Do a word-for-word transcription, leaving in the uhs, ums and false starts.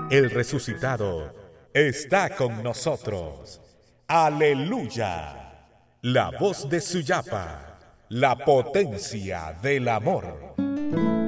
el resucitado, está con nosotros. Aleluya. La voz de Suyapa, la potencia del amor.